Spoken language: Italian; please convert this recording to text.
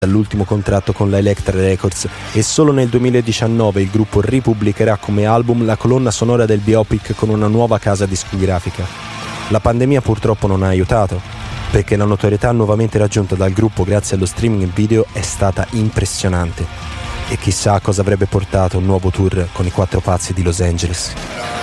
dall'ultimo contratto con la Elektra Records e solo nel 2019 il gruppo ripubblicherà come album la colonna sonora del biopic con una nuova casa discografica. La pandemia purtroppo non ha aiutato, perché la notorietà nuovamente raggiunta dal gruppo grazie allo streaming video è stata impressionante e chissà cosa avrebbe portato un nuovo tour con i Quattro Pazzi di Los Angeles.